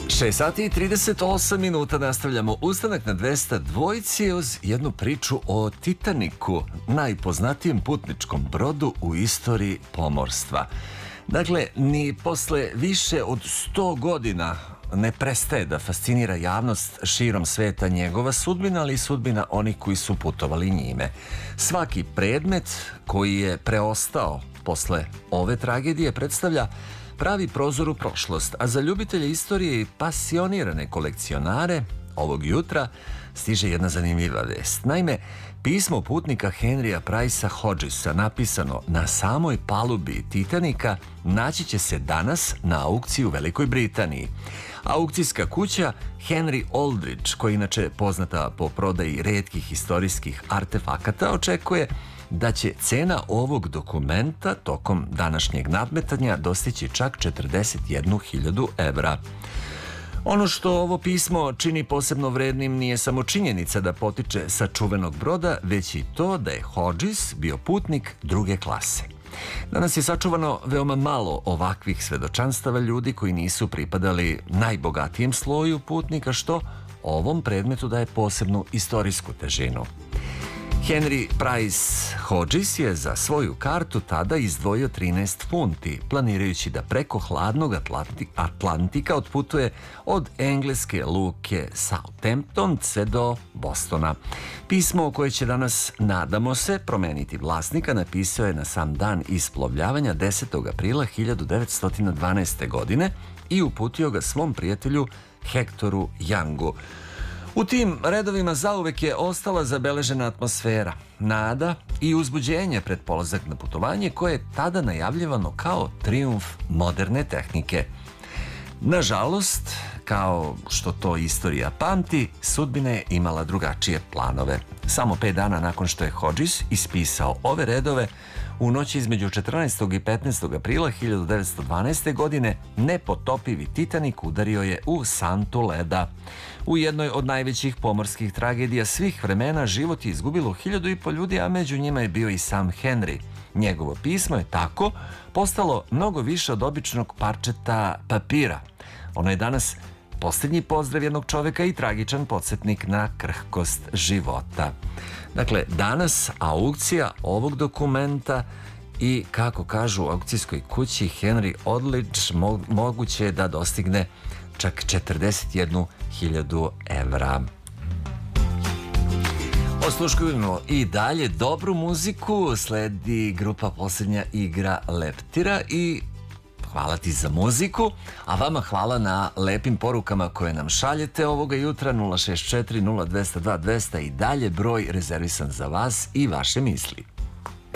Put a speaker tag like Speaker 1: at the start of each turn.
Speaker 1: 6 sati i 38 minuta nastavljamo Ustanak na 200 dvojici uz jednu priču o Titaniku, najpoznatijem putničkom brodu u istoriji pomorstva. Dakle, ni posle više od 100 godina ne prestaje da fascinira javnost širom sveta njegova sudbina, ali i sudbina onih koji su putovali njime. Svaki predmet koji je preostao posle ove tragedije predstavlja pravi prozor u prošlost, a za ljubitelje istorije i pasionirane kolekcionare ovog jutra stiže jedna zanimljiva vest. Naime, pismo putnika Henrya Pricea Hodgesa napisano na samoj palubi Titanika naći će se danas na aukciji u Velikoj Britaniji. Aukcijska kuća Henry Aldridge, koja je inače poznata po prodaji retkih istorijskih artefakata, očekuje da će cena ovog dokumenta tokom današnjeg nadmetanja dostići čak 41.000 evra. Ono što ovo pismo čini posebno vrednim nije samo činjenica da potiče sa čuvenog broda, već i to da je Hodges bio putnik druge klase. Danas je sačuvano veoma malo ovakvih svedočanstava ljudi koji nisu pripadali najbogatijem sloju putnika, što ovom predmetu daje posebnu istorijsku težinu. Henry Price Hodges je za svoju kartu tada izdvojio 13 funti, planirajući da preko hladnog Atlantika otputuje od engleske luke Southampton sve do Bostona. Pismo koje će danas, nadamo se, promeniti vlasnika, napisao je na sam dan isplovljavanja 10. aprila 1912. godine i uputio ga svom prijatelju Hectoru Youngu. U tim redovima zauvek je ostala zabeležena atmosfera, nada i uzbuđenje pred polazak na putovanje koje je tada najavljivano kao trijumf moderne tehnike. Nažalost, kao što to istorija pamti, sudbina je imala drugačije planove. Samo 5 dana nakon što je Hodges ispisao ove redove, u noći između 14. i 15. aprila 1912. godine nepotopivi Titanik udario je u santu leda. U jednoj od najvećih pomorskih tragedija svih vremena život je izgubilo 1.500 ljudi, a među njima je bio i sam Henry. Njegovo pismo je tako postalo mnogo više od običnog parčeta papira. Ono je danas posljednji pozdrav jednog čoveka i tragičan podsjetnik na krhkost života. Dakle, danas aukcija ovog dokumenta i, kako kažu u aukcijskoj kući Henry Aldridge, moguće je da dostigne čak 41.000 evra. Osluškujemo i dalje dobru muziku, sledi grupa Posljednja igra Leptira i hvala ti za muziku, a vama hvala na lepim porukama koje nam šaljete ovoga jutra. 064 0202 200 i dalje broj rezervisan za vas i vaše misli.